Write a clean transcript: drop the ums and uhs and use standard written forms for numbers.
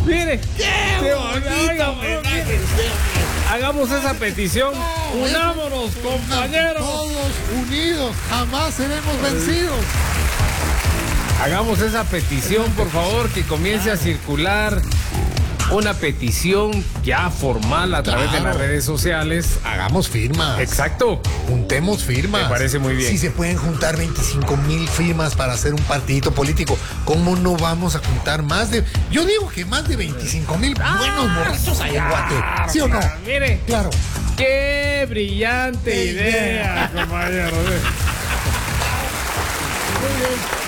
Mire, ¡Qué bonito homenaje! hagamos esa petición. Unámonos, compañeros. Todos unidos, jamás seremos vencidos. Hagamos esa petición, por favor, que comience a circular una petición ya formal a través de las redes sociales. Hagamos firmas. Exacto. Juntemos firmas. Me parece muy bien. Si se pueden juntar 25,000 firmas para hacer un partidito político, ¿cómo no vamos a juntar más de... Yo digo que más de 25,000 buenos borrachos allá en Guate? ¿Sí o no? Mire, Claro. qué brillante Qué idea, compañero. Muy bien.